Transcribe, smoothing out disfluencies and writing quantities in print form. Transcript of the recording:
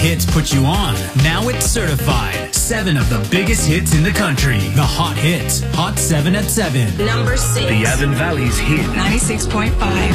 hits put you on. Now it's certified. 7 of the biggest hits in the country. The Hot Hits. Hot 7 at 7. Number 6. The Avon Valley's hit. 96.5.